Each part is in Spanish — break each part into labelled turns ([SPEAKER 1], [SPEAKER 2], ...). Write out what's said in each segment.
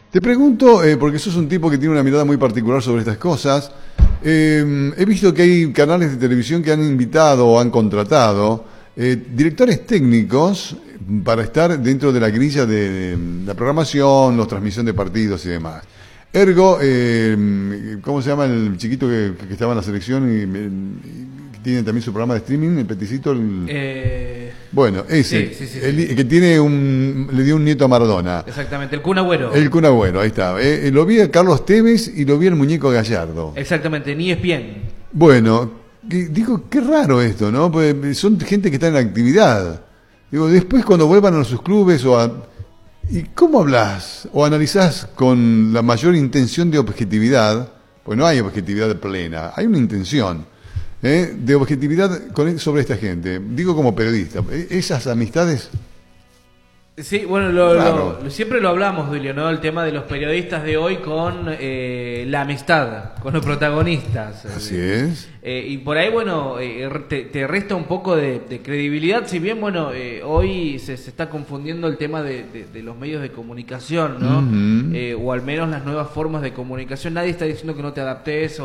[SPEAKER 1] Te pregunto, porque sos un tipo que tiene una mirada muy particular sobre estas cosas. He visto que hay canales de televisión que han invitado o han contratado directores técnicos para estar dentro de la grilla de la programación, la transmisión de partidos y demás. Ergo, ¿cómo se llama el chiquito que estaba en la selección y que tiene también su programa de streaming, el peticito? Bueno, ese,
[SPEAKER 2] Sí.
[SPEAKER 1] que le dio un nieto a Maradona.
[SPEAKER 2] Exactamente, el Kun Agüero.
[SPEAKER 1] El Kun Agüero, ahí está. Lo vi a Carlos Tevez y lo vi al muñeco Gallardo.
[SPEAKER 2] Exactamente, ni ESPN.
[SPEAKER 1] Bueno, digo, qué raro esto, ¿no? Pues son gente que está en la actividad. Digo, después cuando vuelvan a sus clubes ¿y cómo hablas o analizás con la mayor intención de objetividad? Pues no hay objetividad plena, hay una intención de objetividad sobre esta gente. Digo como periodista, esas amistades...
[SPEAKER 2] Sí, bueno, siempre lo hablamos, Duilio, ¿no? El tema de los periodistas de hoy con la amistad, con los protagonistas.
[SPEAKER 1] Así es.
[SPEAKER 2] Y por ahí, bueno, te resta un poco de credibilidad, si bien, bueno, hoy se está confundiendo el tema de los medios de comunicación, ¿no? Uh-huh. O al menos las nuevas formas de comunicación. Nadie está diciendo que no te adaptes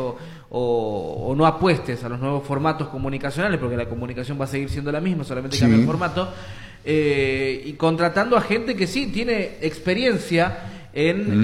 [SPEAKER 2] o no apuestes a los nuevos formatos comunicacionales, porque la comunicación va a seguir siendo la misma, solamente cambia el formato. Y contratando a gente que sí tiene experiencia en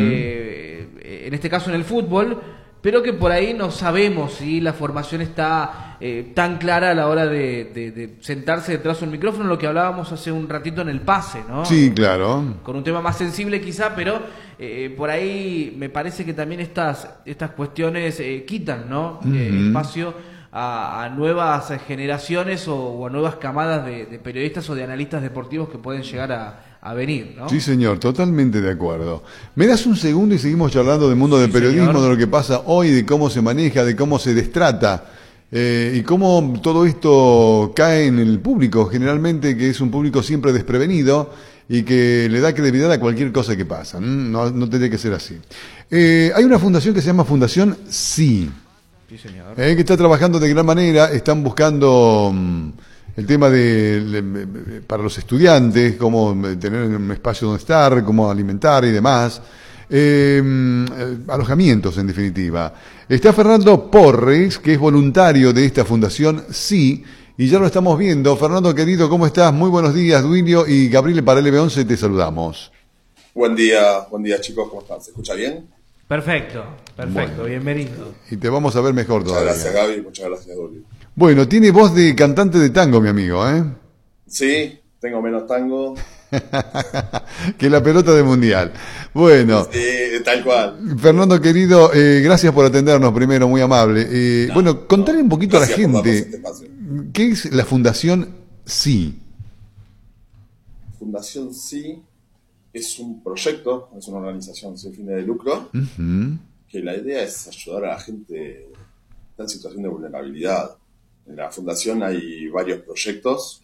[SPEAKER 2] este caso en el fútbol, pero que por ahí no sabemos si la formación está tan clara a la hora de sentarse detrás de un micrófono, lo que hablábamos hace un ratito en el pase, ¿no?
[SPEAKER 1] Sí, claro.
[SPEAKER 2] Con un tema más sensible quizá, pero por ahí me parece que también estas cuestiones quitan, ¿no? Espacio a nuevas generaciones o a nuevas camadas de periodistas o de analistas deportivos que pueden llegar a venir, ¿no?
[SPEAKER 1] Sí, señor, totalmente de acuerdo. ¿Me das un segundo y seguimos charlando del mundo del periodismo, señor, de lo que pasa hoy, de cómo se maneja, de cómo se destrata y cómo todo esto cae en el público, generalmente, que es un público siempre desprevenido y que le da credibilidad a cualquier cosa que pasa? No tendría que ser así. Hay una fundación que se llama Fundación Sí.
[SPEAKER 2] Sí, señor.
[SPEAKER 1] Que está trabajando de gran manera, están buscando el tema para los estudiantes, cómo tener un espacio donde estar, cómo alimentar y demás, alojamientos en definitiva. Está Fernando Porres, que es voluntario de esta fundación Sí, y ya lo estamos viendo. Fernando querido, ¿cómo estás? Muy buenos días, Duilio y Gabriel para LB11, te saludamos.
[SPEAKER 3] Buen día chicos, ¿cómo están? ¿Se escucha bien?
[SPEAKER 2] Perfecto, bueno, bienvenido.
[SPEAKER 1] Y te vamos a ver mejor todavía.
[SPEAKER 3] Muchas gracias, Gaby, muchas gracias, Dolly.
[SPEAKER 1] Bueno, tiene voz de cantante de tango, mi amigo, ¿eh?
[SPEAKER 3] Sí, tengo menos tango.
[SPEAKER 1] que la pelota de mundial. Bueno.
[SPEAKER 3] Sí, tal cual.
[SPEAKER 1] Fernando, querido, gracias por atendernos primero, muy amable. Bueno, contale un poquito a la gente, ¿qué es la Fundación Sí?
[SPEAKER 3] Fundación Sí es un proyecto, es una organización sin fines de lucro, que la idea es ayudar a la gente que está en situación de vulnerabilidad. En la fundación hay varios proyectos.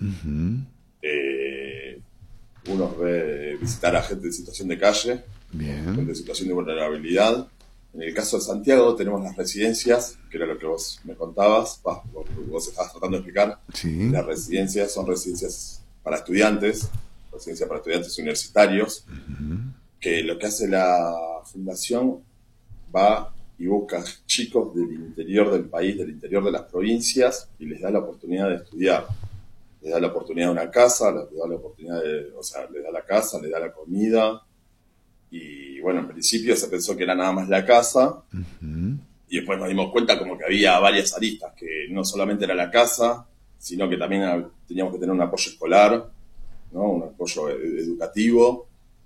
[SPEAKER 3] Uno es visitar a gente en situación de calle, gente en situación de vulnerabilidad. En el caso de Santiago tenemos las residencias, que era lo que vos me contabas, vos estabas tratando de explicar.
[SPEAKER 1] Sí.
[SPEAKER 3] Las residencias son residencias para estudiantes, universitarios, que lo que hace la fundación va y busca chicos del interior del país, del interior de las provincias, y les da la oportunidad de estudiar. Les da la oportunidad de una casa, les da la oportunidad les da la casa, les da la comida, y bueno, en principio se pensó que era nada más la casa, y después nos dimos cuenta como que había varias aristas, que no solamente era la casa, sino que también teníamos que tener un apoyo escolar, ¿no? Un apoyo educativo.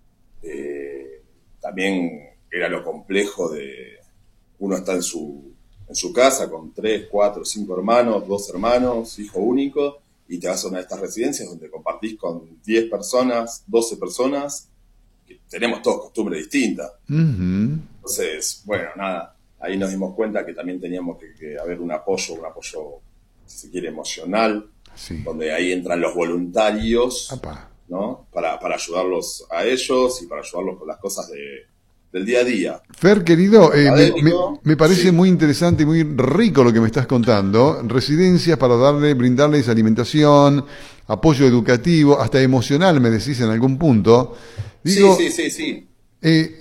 [SPEAKER 3] También era lo complejo de uno está en su casa con 3, 4, 5 hermanos, 2 hermanos, hijo único, y te vas a una de estas residencias donde compartís con 10 personas, 12 personas, que tenemos todos costumbres distintas. Entonces, bueno, nada, ahí nos dimos cuenta que también teníamos que haber un apoyo, si se quiere, emocional, donde ahí entran los voluntarios, ¿no? Para ayudarlos a ellos y para ayudarlos con las cosas del día a día.
[SPEAKER 1] Fer, querido, me parece muy interesante y muy rico lo que me estás contando. Residencias para brindarles alimentación, apoyo educativo, hasta emocional, me decís en algún punto. Digo,
[SPEAKER 3] Sí.